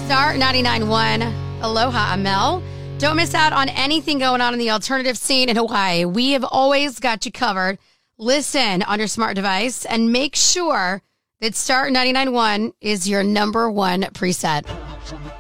Star 99.1. Aloha, Amel. Don't miss out on anything going on in the alternative scene in Hawaii. We have always got you covered. Listen on your smart device and make sure that Star 99.1 is your number one preset.